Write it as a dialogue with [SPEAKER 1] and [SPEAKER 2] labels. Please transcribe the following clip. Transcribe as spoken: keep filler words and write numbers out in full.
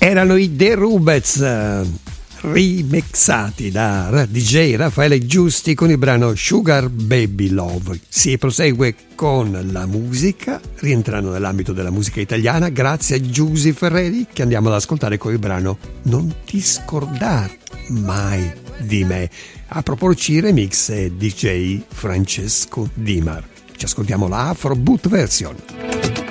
[SPEAKER 1] Erano i The Rubets, eh, remixati da D J Raffaele Giusti con il brano Sugar Baby Love. Si prosegue con la musica, rientrando nell'ambito della musica italiana, grazie a Giusy Ferreri, che andiamo ad ascoltare con il brano Non ti scordar mai di me. A proporci il remix è D J Francesco Dimar. Ci ascoltiamo la Afro Boot version.